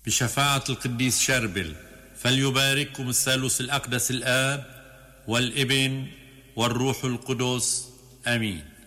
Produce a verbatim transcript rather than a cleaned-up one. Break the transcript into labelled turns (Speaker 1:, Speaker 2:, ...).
Speaker 1: بشفاعة القديس شربل، فليبارككم الثالوث الأقدس الآب والابن والروح القدس. آمين.